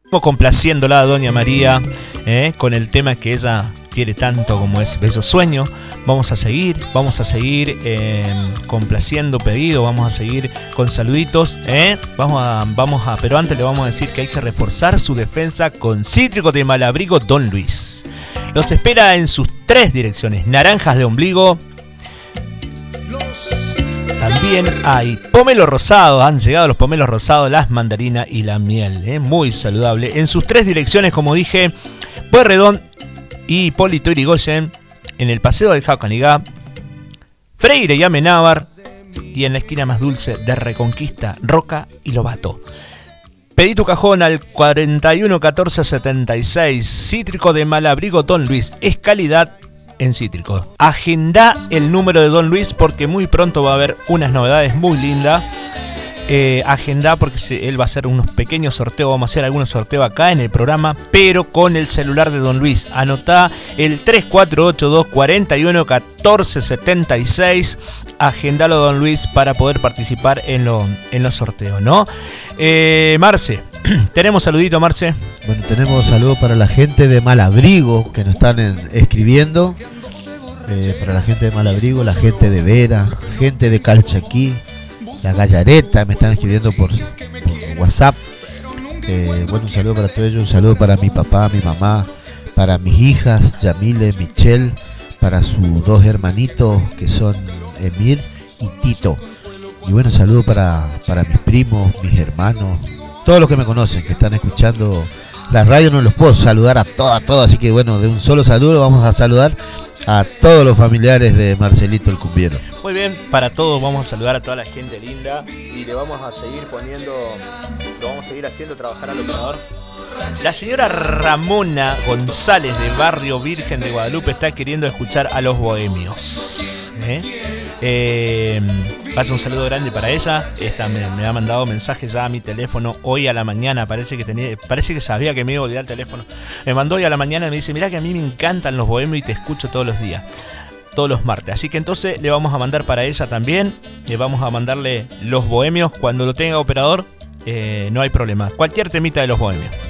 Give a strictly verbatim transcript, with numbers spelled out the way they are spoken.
Complaciéndola a Doña María eh, con el tema que ella quiere tanto como es Bello Sueño. Vamos a seguir, vamos a seguir eh, complaciendo pedido, vamos a seguir con saluditos. Eh. Vamos a, vamos a, pero antes le vamos a decir que hay que reforzar su defensa con Cítrico de Malabrigo Don Luis. Los espera en sus tres direcciones: naranjas de ombligo. También hay pomelo rosado, han llegado los pomelos rosados, las mandarinas y la miel, ¿eh? Muy saludable. En sus tres direcciones, como dije, Pueyrredón y Hipólito Yrigoyen, en el Paseo del Jaucanigá, Freire y Amenábar, y en la esquina más dulce de Reconquista, Roca y Lobato. Pedí tu cajón al cuarenta y uno catorce setenta y seis. Cítrico de Malabrigo Don Luis, es calidad en cítrico. Agenda el número de Don Luis porque muy pronto va a haber unas novedades muy lindas. Eh, agenda porque se, él va a hacer unos pequeños sorteos. Vamos a hacer algunos sorteos acá en el programa, pero con el celular de Don Luis. Anotá el tres cuatro ocho dos cuarenta y uno catorce setenta y seis. Agendalo, Don Luis, para poder participar en, lo, en los sorteos, ¿no? Eh, Marce, tenemos saludito, Marce. Bueno, tenemos saludos para la gente de Malabrigo que nos están en, escribiendo. Eh, para la gente de Malabrigo, la gente de Vera, gente de Calchaquí, la Gallareta, me están escribiendo por, por WhatsApp. Eh, bueno, un saludo para todos ellos, un saludo para mi papá, mi mamá, para mis hijas, Yamile, Michelle, para sus dos hermanitos que son Emir y Tito. Y bueno, un saludo para, para mis primos, mis hermanos, todos los que me conocen, que están escuchando la radio. No los puedo saludar a todos, a todos, así que bueno, de un solo saludo vamos a saludar a todos los familiares de Marcelito el Cumbiero. Muy bien, para todos vamos a saludar a toda la gente linda y le vamos a seguir poniendo, lo vamos a seguir haciendo trabajar al operador. La señora Ramona González de Barrio Virgen de Guadalupe está queriendo escuchar a Los Bohemios. ¿Eh? Eh, pasa un saludo grande para ella. Esta me, me ha mandado mensajes ya a mi teléfono hoy a la mañana. Parece que tenía, parece que sabía que me iba a olvidar el teléfono. Me mandó hoy a la mañana y me dice: mirá que a mí me encantan Los Bohemios y te escucho todos los días, todos los martes. Así que entonces le vamos a mandar para ella también. Le vamos a mandarle Los Bohemios cuando lo tenga operador. Eh, no hay problema. Cualquier temita de Los Bohemios.